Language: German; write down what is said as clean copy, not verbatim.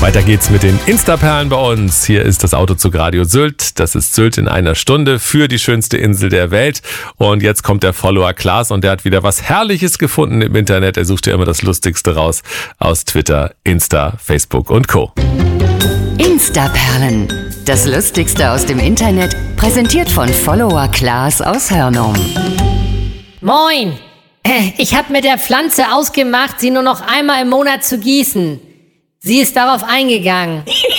Weiter geht's mit den Insta-Perlen bei uns. Hier ist das Autozug Radio Sylt. Das ist Sylt in einer Stunde für die schönste Insel der Welt. Und jetzt kommt der Follower Klaas und der hat wieder was Herrliches gefunden im Internet. Er sucht ja immer das Lustigste raus aus Twitter, Insta, Facebook und Co. Insta-Perlen. Das Lustigste aus dem Internet, präsentiert von Follower Klaas aus Hörnum. Moin! Ich habe mit der Pflanze ausgemacht, sie nur noch einmal im Monat zu gießen. Sie ist darauf eingegangen.